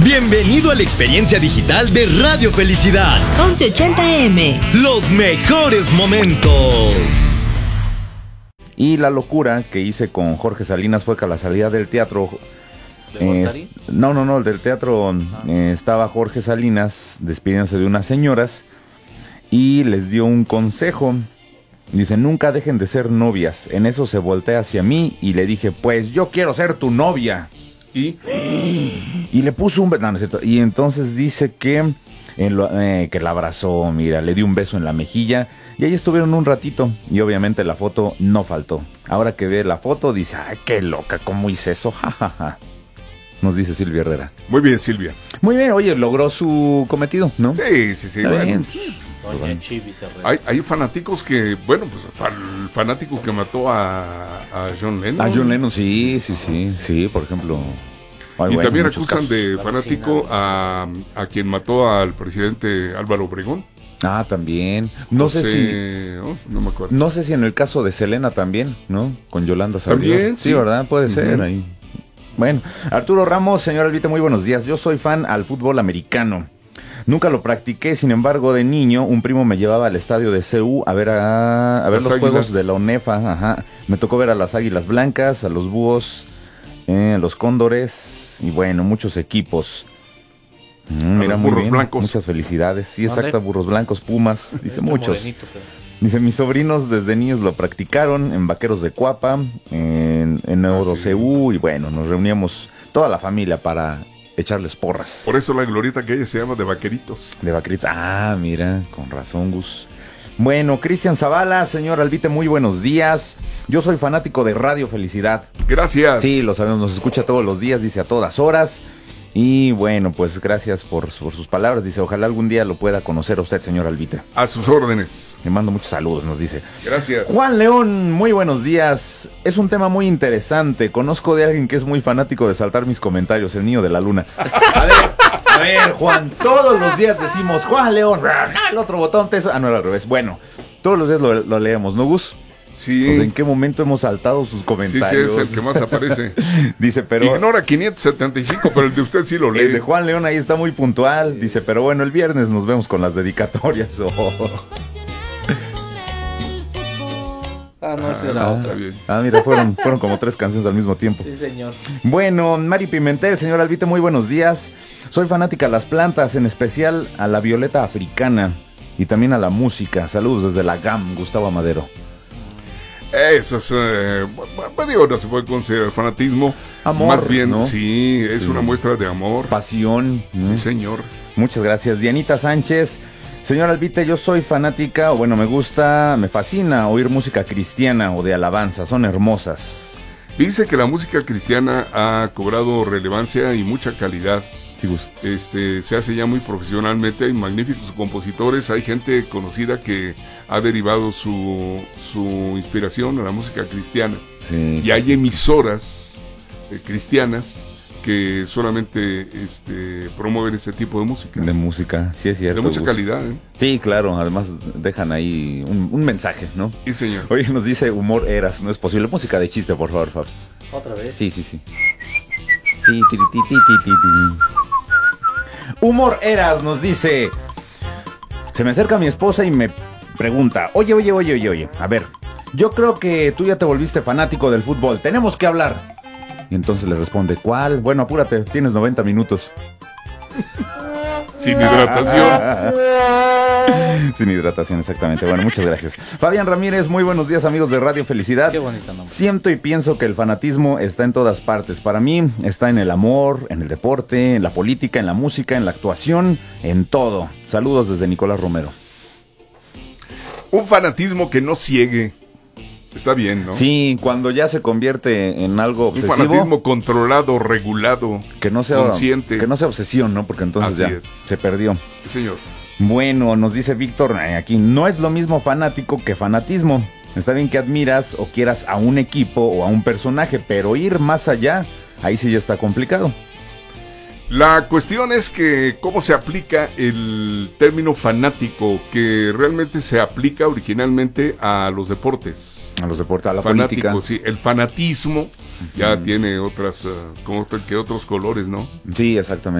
Bienvenido a la experiencia digital de Radio Felicidad. 1180M. Los mejores momentos. Y la locura que hice con Jorge Salinas fue que a la salida del teatro... No, el del teatro estaba Jorge Salinas despidiéndose de unas señoras y les dio un consejo. Dice, nunca dejen de ser novias. En eso se voltea hacia mí y le dije, pues yo quiero ser tu novia. Y le puso un beso. No, no es cierto. Y entonces dice que la abrazó, mira, le dio un beso en la mejilla. Y ahí estuvieron un ratito. Y obviamente la foto no faltó. Ahora que ve la foto dice, ay, qué loca, ¿cómo hice eso? Ja. Nos dice Silvia Herrera. Muy bien, Silvia. Muy bien, oye, logró su cometido, ¿no? Sí. Bueno. Hay fanáticos que, bueno, pues fanático que mató a John Lennon. A John Lennon, sí, por ejemplo. Y también acusan de fanático a quien mató al presidente Álvaro Obregón. Ah, también. No sé si... no me acuerdo. No sé si en el caso de Selena también, ¿no? Con Yolanda Saldívar. También. Sí, ¿verdad? Puede ser ahí. Bueno, Arturo Ramos, señor Albite, muy buenos días. Yo soy fan al fútbol americano. Nunca lo practiqué, sin embargo, de niño, un primo me llevaba al estadio de CU a ver los juegos de la ONEFA. Ajá. Me tocó ver a las Águilas Blancas, a los Búhos, a los Cóndores y bueno, muchos equipos. Mira, muy Burros bien. Blancos. Muchas felicidades. Sí, exacto, Burros Blancos, Pumas, dice muchos. Morenito, Dice, mis sobrinos desde niños lo practicaron en Vaqueros de Cuapa, en EuroCU, y bueno, nos reuníamos toda la familia para echarles porras. Por eso la glorieta que ella se llama de Vaqueritos. De Vaqueritos. Ah, mira, con razón, Gus. Bueno, Cristian Zavala, señor Albite, muy buenos días. Yo soy fanático de Radio Felicidad. Gracias. Sí, lo sabemos, nos escucha todos los días, dice a todas horas. Y bueno, pues gracias por sus palabras. Dice, ojalá algún día lo pueda conocer a usted, señor Albite. A sus órdenes. Le mando muchos saludos, nos dice. Gracias. Juan León, muy buenos días. Es un tema muy interesante. Conozco de alguien que es muy fanático de saltar mis comentarios, el niño de la luna. A ver, Juan, todos los días decimos, Juan León, el otro botón, no era al revés. Bueno, todos los días lo leemos, ¿no, Gus? Sí. Pues, ¿en qué momento hemos saltado sus comentarios? Sí, es el que más aparece. Dice, pero... Ignora 575, pero el de usted sí lo lee. El de Juan León ahí está muy puntual. Dice, pero bueno, el viernes nos vemos con las dedicatorias. No, esa era otra. Bien. Mira, fueron como 3 canciones al mismo tiempo. Sí, señor. Bueno, Mari Pimentel, señor Albite, muy buenos días. Soy fanática a las plantas, en especial a la violeta africana y también a la música. Saludos desde la GAM, Gustavo Amadero. Eso es, digo, no se puede considerar fanatismo. Amor, más bien, ¿no? sí, es una muestra de amor. Pasión. Sí, señor. Muchas gracias. Dianita Sánchez, señor Albite, yo soy fanática, me fascina oír música cristiana o de alabanza, son hermosas. Dice que la música cristiana ha cobrado relevancia y mucha calidad. Sí, Gus. Se hace ya muy profesionalmente, hay magníficos compositores, hay gente conocida que ha derivado su inspiración a la música cristiana. Sí, y hay emisoras cristianas que solamente promueven este tipo de música. De música, sí es cierto. De mucha Gus. calidad, ¿eh? Sí, claro, además dejan ahí un mensaje, ¿no? Sí, señor. Oye, nos dice Humor Eras, no es posible. Música de chiste, por favor, Fab. ¿Otra vez? Sí. Humor Eras nos dice, se me acerca mi esposa y me pregunta, oye, a ver, yo creo que tú ya te volviste fanático del fútbol, tenemos que hablar. Y entonces le responde, ¿cuál? Bueno, apúrate, tienes 90 minutos. Sin hidratación. Sin hidratación, exactamente. Bueno, muchas gracias. Fabián Ramírez, muy buenos días, amigos de Radio Felicidad. Qué bonito nombre. Siento y pienso que el fanatismo está en todas partes. Para mí está en el amor, en el deporte, en la política, en la música, en la actuación, en todo. Saludos desde Nicolás Romero. Un fanatismo que no ciegue. Está bien, ¿no? Sí, cuando ya se convierte en algo Un obsesivo. fanatismo controlado, regulado, que no sea consciente. Que no sea obsesión, ¿no? Porque entonces Así ya es. se perdió. Sí, señor. Bueno, nos dice Víctor aquí, no es lo mismo fanático que fanatismo. Está bien que admiras o quieras a un equipo o a un personaje, pero ir más allá, ahí sí ya está complicado. La cuestión es que cómo se aplica el término fanático, que realmente se aplica originalmente a los deportes. A los deportes, a la Fanático, política. sí. El fanatismo ya tiene otros colores, ¿no? Sí, exactamente.